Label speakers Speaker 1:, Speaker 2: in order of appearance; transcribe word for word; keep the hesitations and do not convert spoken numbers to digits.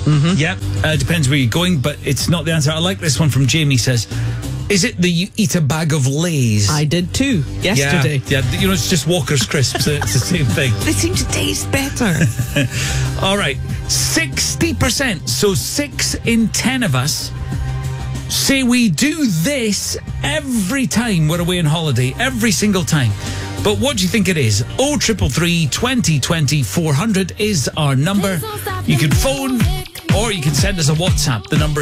Speaker 1: Mm-hmm. Yeah, uh, depends where you're going, but it's not the answer. I like this one from Jamie. Says, is it the you eat a bag of Lay's?
Speaker 2: I did too, yesterday.
Speaker 1: Yeah, yeah, you know, it's just Walker's Crisps. It's the same thing.
Speaker 2: They seem to taste better.
Speaker 1: All right, sixty percent, so six in ten of us say we do this every time we're away on holiday, every single time. But what do you think it is? oh triple three, twenty twenty, four hundred is our number. You can phone or you can send us a WhatsApp. The number